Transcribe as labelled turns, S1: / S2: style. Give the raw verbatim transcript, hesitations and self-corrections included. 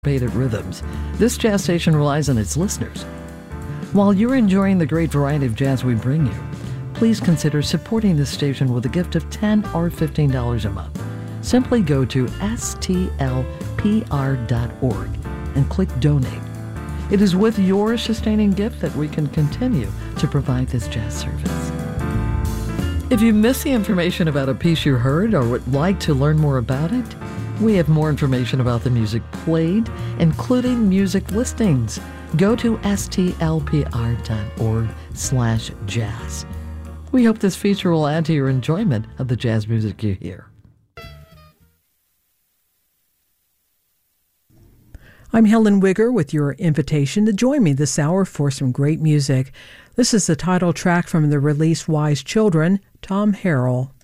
S1: syncopated rhythms. This jazz station relies on its listeners. While you're enjoying the great variety of jazz we bring you, please consider supporting this station with a gift of ten dollars or fifteen dollars a month. Simply go to S T L P R dot org and click Donate. It is with your sustaining gift that we can continue to provide this jazz service. If you missed the information about a piece you heard or would like to learn more about it, we have more information about the music played, including music listings. Go to S T L P R dot org slash jazz. We hope this feature will add to your enjoyment of the jazz music you hear.
S2: I'm Helen Wigger with your invitation to join me this hour for some great music. This is the title track from the release Wise Children, Tom Harrell.